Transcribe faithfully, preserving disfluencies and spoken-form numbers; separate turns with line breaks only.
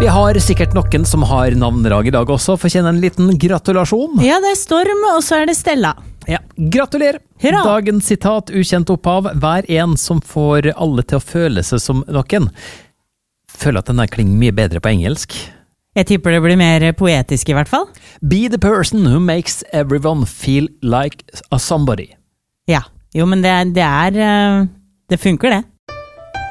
Vi har sikkert noen som har navnedag i dag også, fortjener en liten gratulasjon.
Ja, det er Storm, og så er det Stella.
Ja, gratulerer!
Hurra!
Dagens sitat, ukjent opphav, hver en som får alle til å føle seg som noen. Føler at denne klinger mye bedre på engelsk.
Jeg tipper det blir mer poetisk i hvert fall.
Be the person who makes everyone feel like a somebody.
Ja, jo, men det, det er, det funker det.